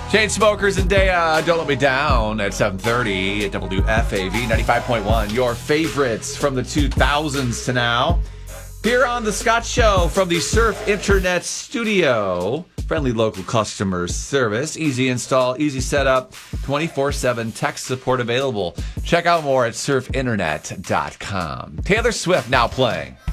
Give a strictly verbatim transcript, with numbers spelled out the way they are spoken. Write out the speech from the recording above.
Chainsmokers and Daya, Don't Let Me Down at seven thirty at W F A V ninety-five point one. Your favorites from the two thousands to now. Here on The Scott Show from the Surf Internet Studio. Friendly local customer service. Easy install, easy setup. twenty-four seven tech support available. Check out more at surf internet dot com. Taylor Swift now playing.